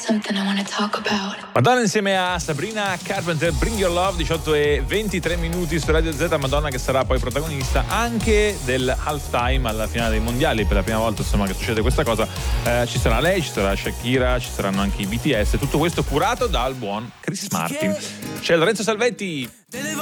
something I wanna talk about. Madonna insieme a Sabrina Carpenter, Bring Your Love, 18:23 su Radio Z. Madonna che sarà poi protagonista anche del halftime alla finale dei mondiali, per la prima volta insomma che succede questa cosa. Ci sarà lei, ci sarà Shakira, ci saranno anche i BTS, tutto questo curato dal buon Chris Martin. C'è Lorenzo Salvetti.